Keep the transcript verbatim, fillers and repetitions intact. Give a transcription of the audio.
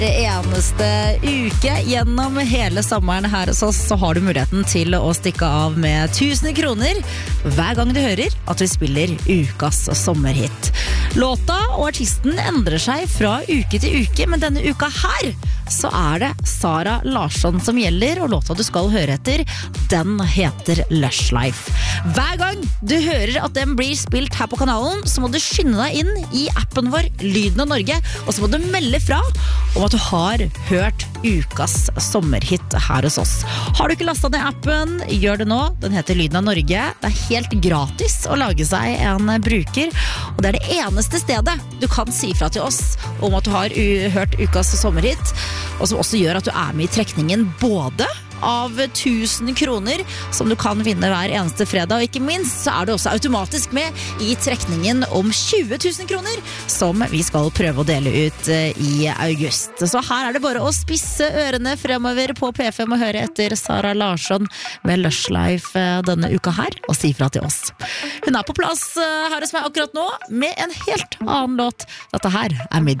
Eneste uke gjennom hele sommeren her hos oss, så har du muligheten til å stikke av med tusen kroner hver gang du hører at vi spiller ukas sommerhit. Låta og artisten endrer seg fra uke til uke, men denne uka her så er det Sara Larsson som gjelder, og låta du skal høre etter, den heter Lush Life. Hver gang du hører at den blir spilt her på kanalen, så må du skynde deg inn i appen vår Lyden av Norge, og så må du melde fra om at du har hørt ukas sommerhit her hos oss. Har du ikke lastet ned appen, gjør det nå. Den heter Lyden av Norge. Det er helt gratis å lage seg en bruker, og det er det eneste stedet du kan si fra til oss om at du har hørt ukas sommerhit, og som også gjør at du er med i trekningen både av tusen kroner som du kan vinne hver eneste fredag, og ikke minst så er du også automatisk med i trekningen om tjue tusen kroner som vi skal prøve å dele ut i august. Så her er det bare å spisse ørene fremover på P fem og høre etter Sara Larsson med Lush Life denne uka her, og si fra til oss. Hun er på plass her hos meg akkurat nå med en helt annen låt. Dette her er Mid